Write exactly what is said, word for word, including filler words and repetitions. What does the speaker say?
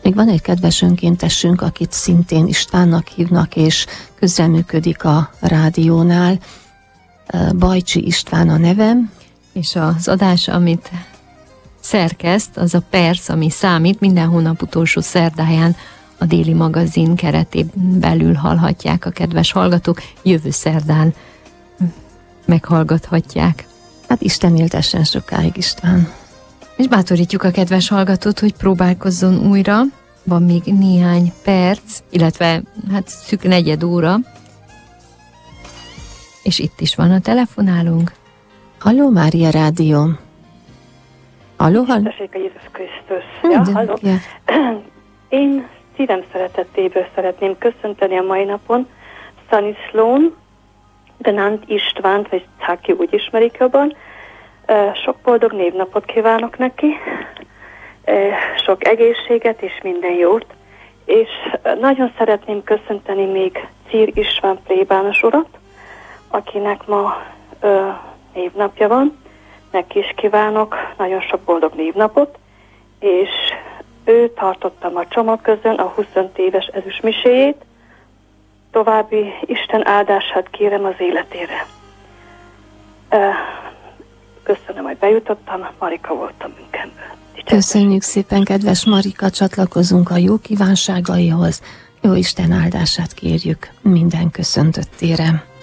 Még van egy kedves önkéntesünk, akit szintén Istvánnak hívnak, és közreműködik a rádiónál. Bajcsi István a nevem. És az adás, amit szerkeszt, az a Perc, ami számít, minden hónap utolsó szerdáján a Déli Magazin keretében belül hallhatják a kedves hallgatók, jövő szerdán meghallgathatják. Hát Isten éltessen sokáig, István. És bátorítjuk a kedves hallgatót, hogy próbálkozzon újra. Van még néhány perc, illetve hát szűk negyed óra. És itt is van a telefonálunk. Halló, Mária Rádió. Halló, halló. Tessék a Jézus Krisztus. Ja, halló. Ja. Én szívem szeretetéből szeretném köszönteni a mai napon Stanislón, Gnant Istvánt, vagy Cáki úgy ismerik jobban. Sok boldog névnapot kívánok neki, sok egészséget és minden jót, és nagyon szeretném köszönteni még Czír István plébános urat, akinek ma ö, névnapja van. Neki is kívánok nagyon sok boldog névnapot, és ő tartotta ma csomag közön a huszonöt éves ezüstmiséjét. További Isten áldását kérem az életére. Köszönöm, hogy bejutottam. Marika voltam Münchenből. Köszönjük szépen, kedves Marika, csatlakozunk a jó kívánságaihoz. Jó Isten áldását kérjük minden köszöntöttére.